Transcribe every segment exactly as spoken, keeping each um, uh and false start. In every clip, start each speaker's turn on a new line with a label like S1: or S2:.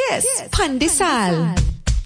S1: Kiss Pandesal.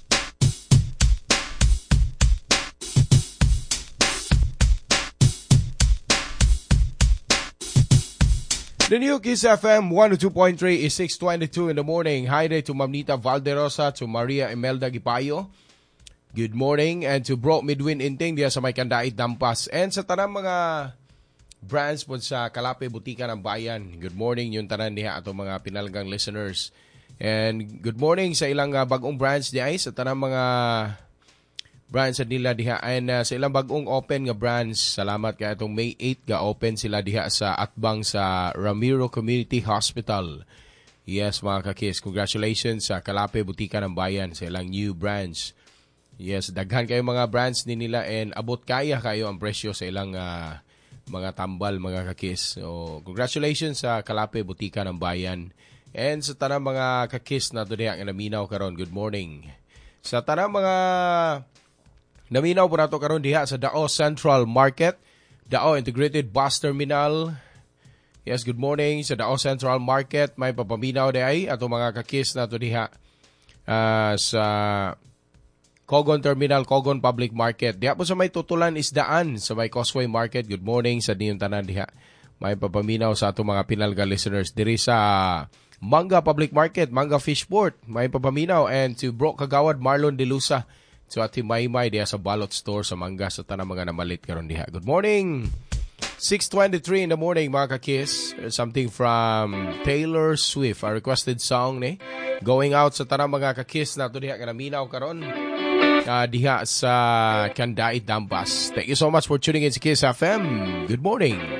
S2: The new Kiss F M one oh two point three is six twenty-two in the morning. Hi there to Mamnita Valderosa, to Maria Imelda Gipayo. Good morning. And to Bro Midwin Inting diya sa may Kandait Dampas. And sa tanang mga brands po sa Kalape Butika ng Bayan. Good morning yung tanan diya atong mga pinalgang listeners. And good morning sa ilang uh, bagong brands diya sa tanang mga brands nila diha, and uh, sa ilang bagong open nga brands. Salamat kay atong May eighth ga open sila diha sa Atbang sa Ramiro Community Hospital. Yes mga kakis, congratulations sa Kalape Butika ng Bayan sa ilang new branch. Yes, daghan kayo mga brands ni nila, and abot kaya kayo ang presyo sa ilang uh, mga tambal mga kakis. So congratulations sa Kalape Butika ng Bayan, and sa tanang mga kakis na diha nga naminaw karon. Good morning sa tanang mga naminaw po nato karon diha sa Dao Central Market, Dao Integrated Bus Terminal. Yes, good morning sa Dao Central Market. May papaminaw diay ato mga kakis nato diha uh, sa Cogon Terminal, Cogon Public Market. Diha po sa may tutulan isdaan sa may Causeway Market. Good morning sa dinyong tanan diha. May papaminaw sa ato mga pinalga listeners diri sa Manga Public Market, Manga Fishport. May papaminaw, and to Bro Kagawad Marlon De Lusa. So ati Maymay diya sa Balot Store sa Manga sa tanang mga namalit karon diha. Good morning. six twenty-three in the morning mga kakis. Something from Taylor Swift, a requested song ni. Going out sa tanang mga kakis nato diha nga naminaw karon. Uh, diha sa Kandait Dampas. Thank you so much for tuning in sa Kiss F M. Good morning.